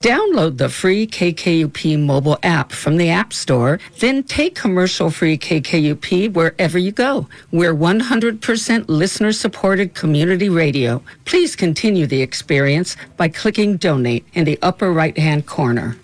Download the free KKUP mobile app from the App Store, then take commercial-free KKUP wherever you go. We're 100% listener-supported community radio. Please continue the experience by clicking Donate in the upper right-hand corner.